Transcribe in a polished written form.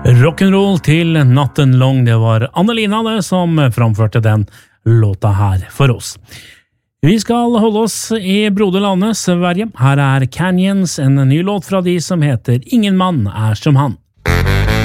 Rock'n'roll til natten lang, det var Annelina det som framførte den låta her for oss. Vi skal holde oss i broderlandet Sverige. Her er Canyons, en ny låt fra de som heter Ingen mann er som han.